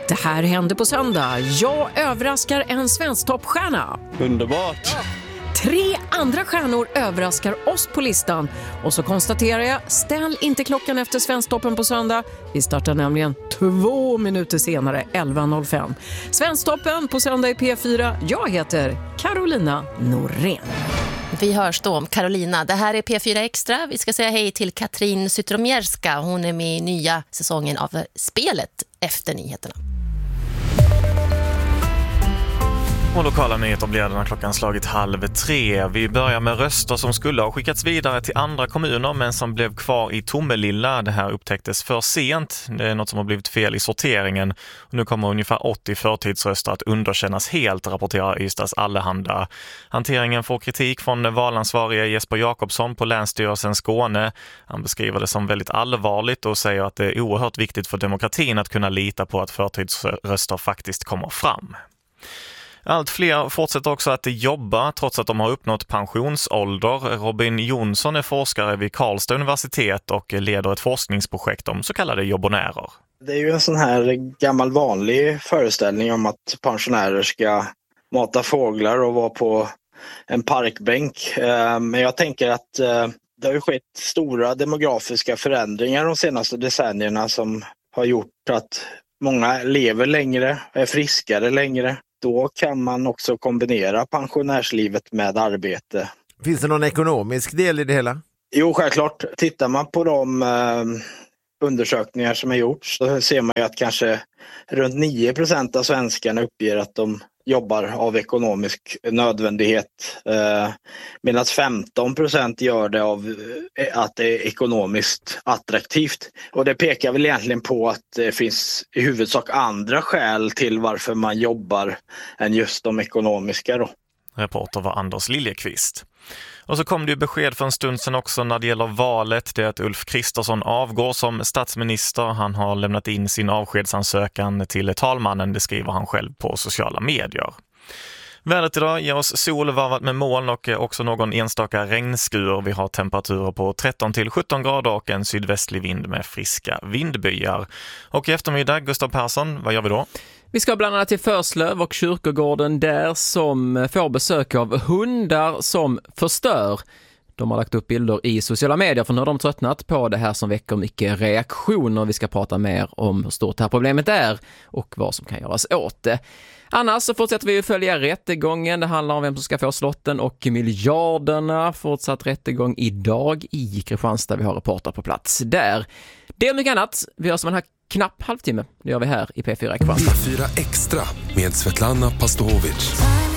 Det här händer på söndag. Jag överraskar en svensktoppstjärna. Underbart! 3 andra stjärnor överraskar oss på listan. Och så konstaterar jag, ställ inte klockan efter Svensktoppen på söndag. Vi startar nämligen 2 minuter senare, 11.05. Svensktoppen på söndag i P4. Jag heter Carolina Norén. Vi hörs då om Carolina. Det här är P4 Extra. Vi ska säga hej till Katrin Zytomierska. Hon är med i nya säsongen av Spelet efter nyheterna. Och lokala nyheter blir när klockan slagit 2:30. Vi börjar med röster som skulle ha skickats vidare till andra kommuner men som blev kvar i Tomelilla. Det här upptäcktes för sent. Det är något som har blivit fel i sorteringen. Och nu kommer ungefär 80 förtidsröster att underkännas helt, rapporterar Ystads Allehanda. Hanteringen får kritik från valansvarige Jesper Jakobsson på Länsstyrelsen Skåne. Han beskriver det som väldigt allvarligt och säger att det är oerhört viktigt för demokratin att kunna lita på att förtidsröster faktiskt kommer fram. Allt fler fortsätter också att jobba trots att de har uppnått pensionsålder. Robin Jonsson är forskare vid Karlstad universitet och leder ett forskningsprojekt om så kallade jobbonärer. Det är ju en sån här gammal vanlig föreställning om att pensionärer ska mata fåglar och vara på en parkbänk. Men jag tänker att det har ju skett stora demografiska förändringar de senaste decennierna som har gjort att många lever längre, är friskare längre. Då kan man också kombinera pensionärslivet med arbete. Finns det någon ekonomisk del i det hela? Jo, självklart. Tittar man på de undersökningar som har gjorts så ser man ju att kanske runt 9% av svenskarna uppger att de jobbar av ekonomisk nödvändighet. Medan 15% gör det av att det är ekonomiskt attraktivt. Och det pekar väl egentligen på att det finns i huvudsak andra skäl till varför man jobbar än just de ekonomiska då. Reporter var Anders Liljekvist. Och så kom det ju besked för en stund sedan också när det gäller valet. Det är att Ulf Kristersson avgår som statsminister. Han har lämnat in sin avskedsansökan till talmannen, det skriver han själv på sociala medier. Vädret idag ger oss sol varvat med moln och också någon enstaka regnskur. Vi har temperaturer på 13-17 grader och en sydvästlig vind med friska vindbyar. Och i eftermiddag, Gustav Persson, vad gör vi då? Vi ska bland annat till Förslöv och kyrkogården där som får besök av hundar som förstör. De har lagt upp bilder i sociala medier för nu har de tröttnat på det här som väcker mycket reaktioner. Vi ska prata mer om hur stort det här problemet är och vad som kan göras åt det. Annars så fortsätter vi att följa rättegången. Det handlar om vem som ska få slotten och miljarderna. Fortsatt rättegång idag i Kristianstad. Vi har reporter på plats där. Det är mycket annat. Vi har som en här knapp halvtimme. Det gör vi här i P4 Kristianstad. P4 Extra med Svetlana Pastovic.